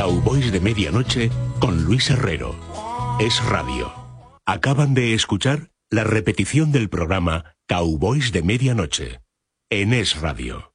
Cowboys de Medianoche con Luis Herrero. Es Radio. Acaban de escuchar la repetición del programa Cowboys de Medianoche en Es Radio.